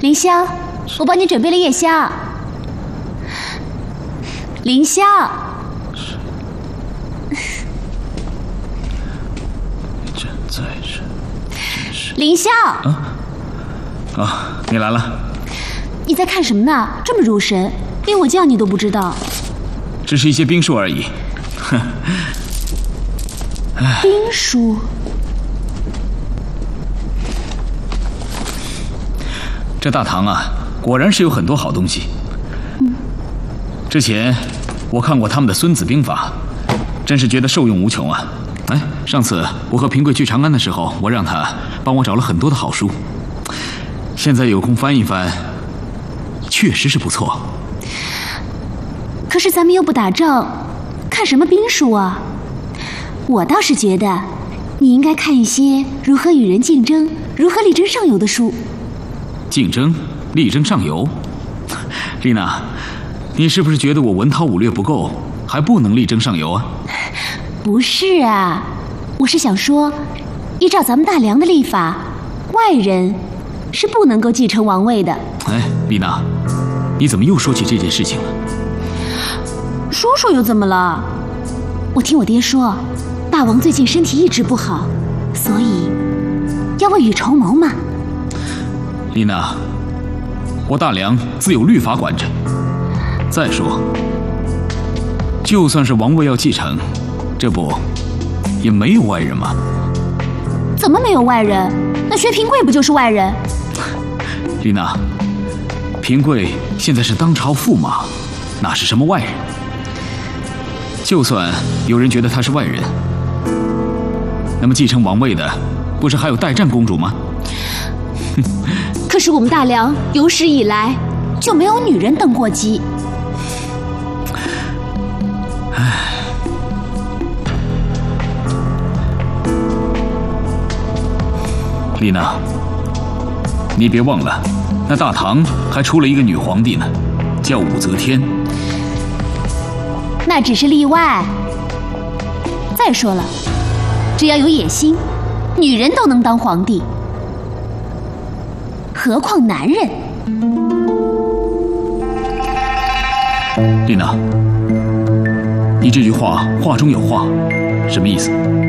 凌香，我帮你准备了夜宵。凌香， 真在人，真是凌香。 你来了。 你在看什么呢？这么入神，连我叫你都不知道。 只是一些兵书而已。哼。 兵书。 这大唐啊，果然是有很多好东西。之前我看过他们的《孙子兵法》，真是觉得受用无穷啊。哎，上次我和平贵去长安的时候，我让他帮我找了很多的好书，现在有空翻一翻，确实是不错。 可是咱们又不打仗，看什么兵书啊？我倒是觉得，你应该看一些如何与人竞争、如何力争上游的书。 竞争，力争上游。丽娜，你是不是觉得我文韬武略不够，还不能力争上游啊？ 不是啊，我是想说，依照咱们大梁的历法，外人是不能够继承王位的。 哎，丽娜，你怎么又说起这件事情了？ 说说又怎么了？我听我爹说，大王最近身体一直不好，所以要未雨绸缪嘛。 丽娜，我大梁自有律法管着。再说，就算是王位要继承，这不也没有外人吗？ 怎么没有外人？那薛平贵不就是外人？ 丽娜，平贵现在是当朝驸马，哪是什么外人？就算有人觉得他是外人，那么继承王位的不是还有代战公主吗？ 可是我们大梁有史以来就没有女人登过基。 丽娜，你别忘了，那大唐还出了一个女皇帝呢，叫武则天。 那只是例外。再说了，只要有野心，女人都能当皇帝，何况男人？ 丽娜，你这句话话中有话，什么意思？